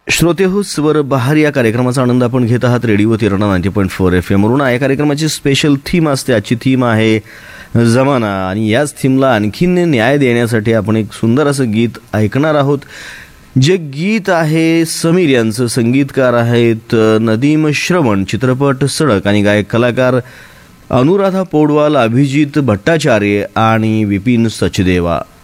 श्रोते हो, स्वर बहार या कार्यक्रमाचा आनंद आपण घेत आहात रेडिओ तिरणा 90.4 FM वरून. या कार्यक्रमाची स्पेशल थीम असते. आजची थीम आहे जमाना आणि याच थीमला आणखीन न्याय देण्यासाठी आपण एक सुंदर असं गीत ऐकणार आहोत. जे गीत आहे समीर यांचं, संगीतकार आहेत नदीम श्रवण, चित्रपट सडक आणि गायक कलाकार अनुराधा पौडवाल, अभिजित भट्टाचार्य आणि विपिन सचदेवा.